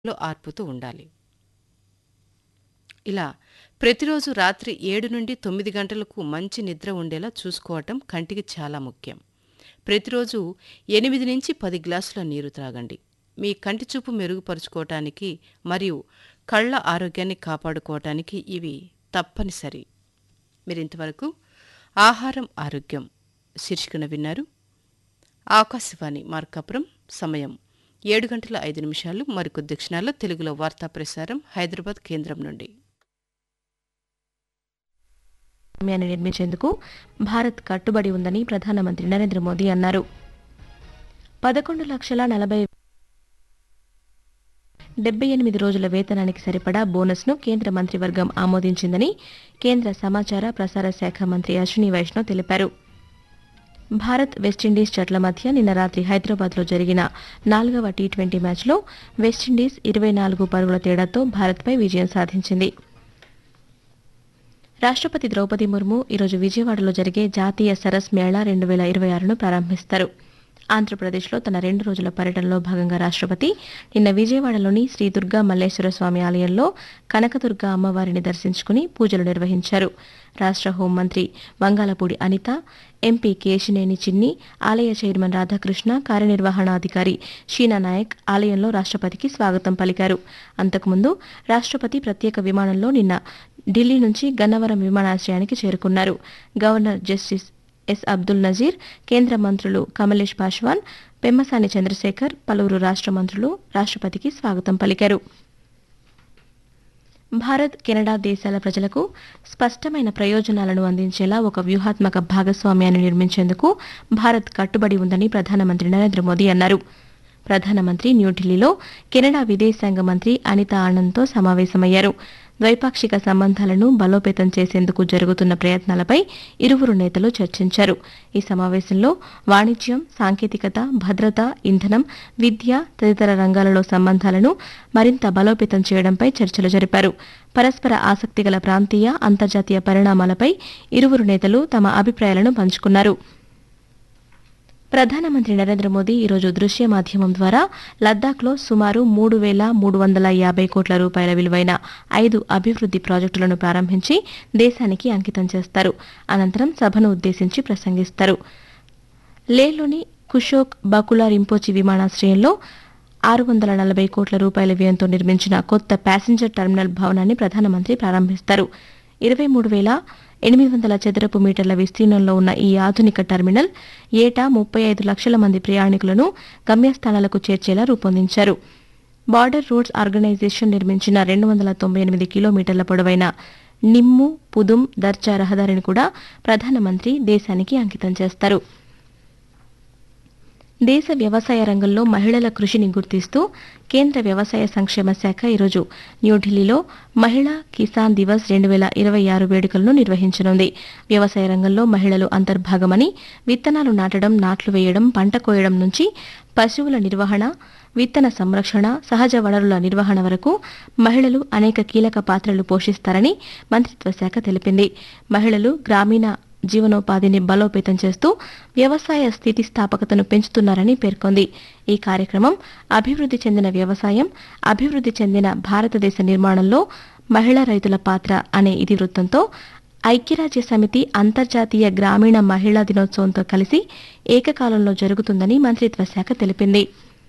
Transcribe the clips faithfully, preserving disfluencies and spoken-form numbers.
లో ఆర్పుతూ ఉండాలి. ఇలా ప్రతిరోజు రాత్రి ఏడు నుండి తొమ్మిది గంటలకు మంచి నిద్ర ఉండేలా చూసుకోవటం కంటికి చాలా ముఖ్యం. ప్రతిరోజు ఎనిమిది నుంచి పది గ్లాసుల నీరు త్రాగండి. మీ కంటి చూపు మెరుగుపరుచుకోవటానికి మరియు కళ్ళ ఆరోగ్యాన్ని కాపాడుకోవటానికి ఇవి తప్పనిసరి. మీరింతవరకు ఆహారం ఆరోగ్యం శీర్షికన విన్నారు. ఆకాశవాణి మార్కాపురం. సమయం ఏడు గంటల ఐదు నిమిషాలు. మరికొద్ది క్షణాల్లో తెలుగులో వార్తా ప్రసారం హైదరాబాద్ కేంద్రం నుండి. సమయాన్ని నిర్మించేందుకు భారత్ కట్టుబడి ఉందని ప్రధానమంత్రి నరేంద్ర మోదీ అన్నారు. పదకొండు లక్షల నలభై డెబ్బై ఎనిమిది రోజుల వేతనానికి సరిపడా బోనస్ను కేంద్ర మంత్రివర్గం ఆమోదించిందని కేంద్ర సమాచార ప్రసార శాఖ మంత్రి అశ్విని వైష్ణవ్ తెలిపారు. భారత్ వెస్టిండీస్ జట్ల మధ్య నిన్న రాత్రి హైదరాబాద్లో జరిగిన నాలుగవ టీ ట్వంటీ మ్యాచ్లో వెస్టిండీస్ ఇరవై నాలుగు పరుగుల తేడాతో భారత్పై విజయం సాధించింది. రాష్ట్రపతి ద్రౌపది ముర్ము ఈరోజు విజయవాడలో జరిగే జాతీయ సరస్ మేళా రెండు వేల ఇరవై ఆరును ప్రారంభిస్తారు. ఆంధ్రప్రదేశ్లో తన రెండు రోజుల పర్యటనలో భాగంగా రాష్ట్రపతి నిన్న విజయవాడలోని శ్రీ దుర్గా మల్లేశ్వర స్వామి ఆలయంలో కనకదుర్గ అమ్మవారిని దర్శించుకుని పూజలు నిర్వహించారు. రాష్ట్ర హోంమంత్రి వంగాలపూడి అనిత, ఎంపీ కేశినేని చిన్ని, ఆలయ చైర్మన్ రాధాకృష్ణ, కార్యనిర్వహణాధికారి షీనా నాయక్ ఆలయంలో రాష్ట్రపతికి స్వాగతం పలికారు. అంతకుముందు రాష్ట్రపతి ప్రత్యేక విమానంలో నిన్న ఢిల్లీ నుంచి గన్నవరం విమానాశ్రయానికి చేరుకున్నారు. Governor justice yes Abdul Nazir, కేంద్ర మంత్రులు కమలేష్ పాశ్వాన్, పెమ్మసాని చంద్రశేఖర్, పలువురు రాష్ట్ర మంత్రులు రాష్ట్రపతికి స్వాగతం పలికారు. భారత్, కెనడా దేశాల ప్రజలకు స్పష్టమైన ప్రయోజనాలను అందించేలా ఒక వ్యూహాత్మక భాగస్వామ్యాన్ని నిర్మించేందుకు భారత్ కట్టుబడి ఉందని ప్రధానమంత్రి నరేంద్ర మోదీ అన్నారు. ప్రధానమంత్రి న్యూఢిల్లీలో కెనడా విదేశాంగ మంత్రి అనితా ఆనంద్తో సమావేశమయ్యారు. ద్వైపాక్షిక సంబంధాలను బలోపేతం చేసేందుకు జరుగుతున్న ప్రయత్నాలపై ఇరువురు నేతలు చర్చించారు. ఈ సమావేశంలో వాణిజ్యం, సాంకేతికత, భద్రత, ఇంధనం, విద్య తదితర రంగాలలో సంబంధాలను మరింత బలోపేతం చేయడంపై చర్చలు జరిపారు. పరస్పర ఆసక్తిగల ప్రాంతీయ, అంతర్జాతీయ పరిణామాలపై ఇరువురు నేతలు తమ అభిప్రాయాలను పంచుకున్నారు. ప్రధానమంత్రి నరేంద్ర మోదీ ఈరోజు దృశ్య మాధ్యమం ద్వారా లద్దాఖ్లో సుమారు మూడు వేల మూడు వందల యాభై కోట్ల రూపాయల విలువైన ఐదు అభివృద్ది ప్రాజెక్టులను ప్రారంభించి దేశానికి అంకితం చేస్తారు. అనంతరం సభను ఉద్దేశించి ప్రసంగిస్తారు. లేహ్లోని కుషోక్ బకులా రింపోచి విమానాశ్రయంలో ఆరు వందల నలభై కోట్ల రూపాయల వ్యయంతో నిర్మించిన కొత్త ప్యాసింజర్ టెర్మినల్ భవనాన్ని ప్రధానమంత్రి ప్రారంభిస్తారు. ఇరవై మూడు వేల ఎనిమిది వందల చదరపు మీటర్ల విస్తీర్ణంలో ఉన్న ఈ ఆధునిక టెర్మినల్ ఏటా ముప్పై ఐదు లక్షల మంది ప్రయాణికులను గమ్యస్థానాలకు చేర్చేలా రూపొందించారు. బార్డర్ రోడ్స్ ఆర్గనైజేషన్ నిర్మించిన రెండు వందల తొంభై ఎనిమిది కిలోమీటర్ల పొడవైన నిమ్ము పుదుం దర్చా రహదారిని కూడా ప్రధానమంత్రి దేశానికి అంకితం చేస్తారు. దేశ వ్యవసాయ రంగంలో మహిళల కృషిని గుర్తిస్తూ కేంద్ర వ్యవసాయ సంక్షేమ శాఖ ఈరోజు న్యూఢిల్లీలో మహిళా కిసాన్ దివస్ రెండు వేల ఇరవై ఆరు వేడుకలను నిర్వహించనుంది. వ్యవసాయ రంగంలో మహిళలు అంతర్భాగమని, విత్తనాలు నాటడం, నాట్లు వేయడం, పంట కోయడం నుంచి పశువుల నిర్వహణ, విత్తన సంరక్షణ, సహజ వనరుల నిర్వహణ వరకు మహిళలు అనేక కీలక పాత్రలు పోషిస్తారని మంత్రిత్వ శాఖ తెలిపింది. మహిళలు గ్రామీణ జీవనోపాధిని బలోపేతం చేస్తూ వ్యవసాయ స్థితిస్థాపకతను పెంచుతున్నారని పేర్కొంది. ఈ కార్యక్రమం అభివృద్ది చెందిన వ్యవసాయం, అభివృద్ది చెందిన భారతదేశ నిర్మాణంలో మహిళా రైతుల పాత్ర అనే ఇతివృత్తంతో ఐక్యరాజ్య సమితి అంతర్జాతీయ గ్రామీణ మహిళా దినోత్సవంతో కలిసి ఏకకాలంలో జరుగుతుందని మంత్రిత్వ శాఖ తెలిపింది.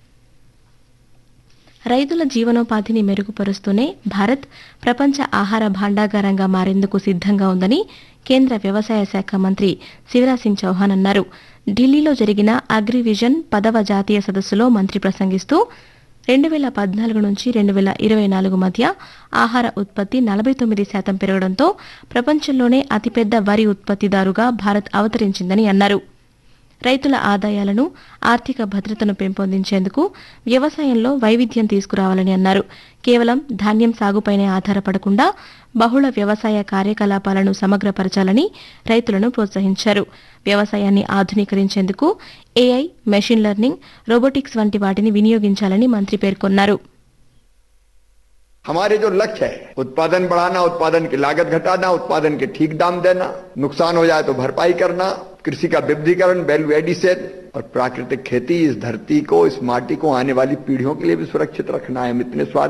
రైతుల జీవనోపాధిని మెరుగుపరుస్తూనే భారత్ ప్రపంచ ఆహార భాండాగారంగా మారేందుకు సిద్దంగా ఉందని కేంద్ర వ్యవసాయ శాఖ మంత్రి శివరాజ్ సింగ్ చౌహాన్ అన్నారు. ఢిల్లీలో జరిగిన అగ్రివిజన్ పదవ జాతీయ సదస్సులో మంత్రి ప్రసంగిస్తూ రెండు వేల పద్నాలుగు నుంచి రెండు వేల ఇరవై నాలుగు మధ్య ఆహార ఉత్పత్తి నలభై తొమ్మిది శాతం పెరగడంతో ప్రపంచంలోనే అతిపెద్ద వరి ఉత్పత్తిదారుగా భారత్ అవతరించిందని అన్నారు. రైతుల ఆదాయాలను, ఆర్థిక భద్రతను పెంపొందించేందుకు వ్యవసాయంలో వైవిధ్యం తీసుకురావాలని అన్నారు. కేవలం ధాన్యం సాగుపైనే ఆధారపడకుండా బహుళ వ్యవసాయ కార్యకలాపాలను సమగ్రపరచాలని రైతులను ప్రోత్సహించారు. వ్యవసాయాన్ని ఆధునీకరించేందుకు ఏఐ, మెషిన్ లెర్నింగ్, రోబోటిక్స్ వంటి వాటిని వినియోగించాలని మంత్రి పేర్కొన్నారు. हमारे जो लक्ष्य है उत्पादन बढ़ाना, उत्पादन की लागत घटाना, उत्पादन के ठीक दाम देना, नुकसान हो जाए तो भरपाई करना, कृषि का विविधीकरण, वैल्यू एडिशन और प्राकृतिक खेती इस धरती को, इस माटी को आने वाली पीढ़ियों के लिए भी सुरक्षित रखना है। हम इतने स्वाद